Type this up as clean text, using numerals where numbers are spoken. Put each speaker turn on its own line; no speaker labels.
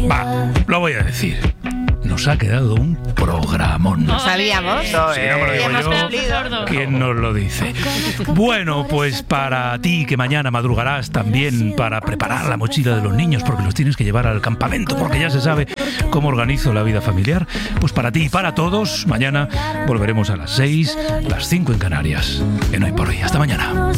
Va, lo voy a decir. Nos ha quedado un programón.
Lo sabíamos.
Sí, no me lo digo
hemos
yo.
cumplido.
¿Quién nos lo dice? Bueno, pues para ti que mañana madrugarás también para preparar la mochila de los niños porque los tienes que llevar al campamento porque ya se sabe cómo organizo la vida familiar, pues para ti y para todos, mañana volveremos a las 6, las 5 en Canarias. En Hoy por Hoy. Hasta mañana.